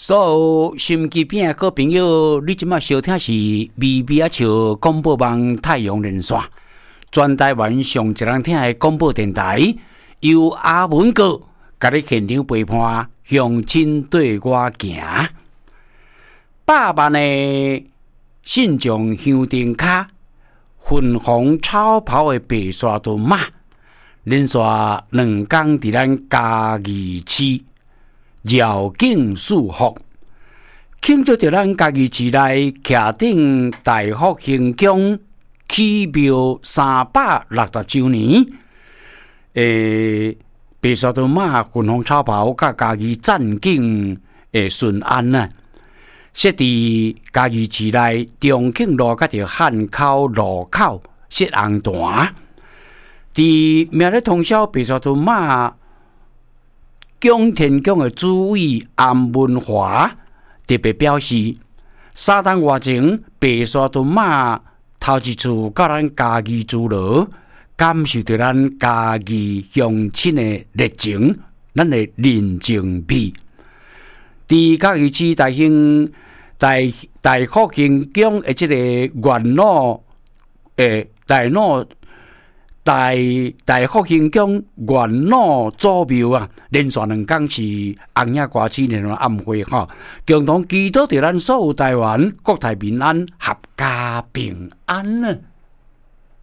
所有心机边的好朋友，你即马收听是微微啊笑广播网太阳连线，全台湾上一人听的广播电台，由阿文哥甲你现场陪伴，向前对我行。百万的信众香灯卡，粉红超跑的白沙屯马，连续2天伫咱嘉义市绕境束缚，庆祝着咱嘉义市内徛顶大福兴宫起庙360周年。白沙屯马、粉红超跑甲嘉义战境的顺安啊，设伫嘉义市内中庆路甲着汉口路口设红坛。伫明日通宵白沙屯马宫天宫的主委安文华特别表示，3天外前白沙屯马头一次到咱嘉义主路，感受到咱嘉义乡亲的热情，咱的人情味。伫嘉义市大福兴宫的这个元老大福兴宫元老祖庙啊，连续2天是红叶歌星联欢晚会哈，共同祈祷着咱所有台湾国泰民安、合家平安呢。